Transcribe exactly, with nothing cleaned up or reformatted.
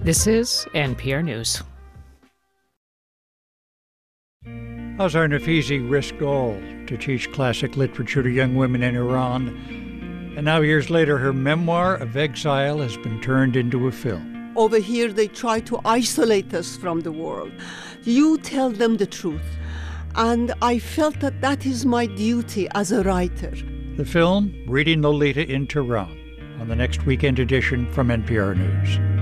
This is N P R News. Azar Nafisi risked all to teach classic literature to young women in Iran. And now, years later, her memoir of exile has been turned into a film. Over here, they try to isolate us from the world. You tell them the truth. And I felt that that is my duty as a writer. The film, Reading Lolita in Tehran, on the next weekend edition from N P R News.